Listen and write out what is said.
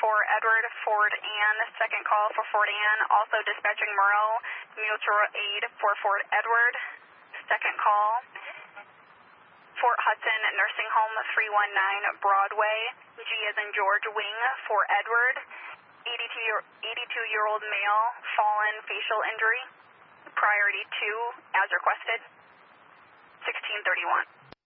for Edward, Fort Ann. Second call for Fort Ann. Also dispatching Morel, mutual aid for Fort Edward. Second call. Fort Hudson Nursing Home, 319 Broadway. G as in George, wing for Edward. 82-year-old male, fallen, facial injury. Priority 2 as requested. 1631.